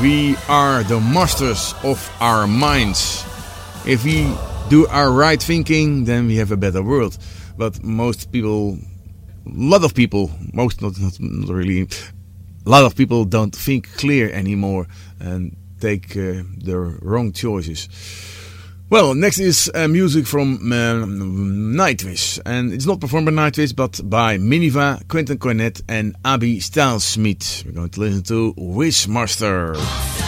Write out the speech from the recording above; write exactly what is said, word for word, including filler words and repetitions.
We are the masters of our minds. If we do our right thinking, then we have a better world. But most people, a lot of people, most not, not, not really, a lot of people don't think clear anymore and take uh, the wrong choices. Well, next is uh, music from uh, Nightwish. And it's not performed by Nightwish, but by Miniva, Quentin Cornett and Abby Stylesmith. We're going to listen to Wishmaster.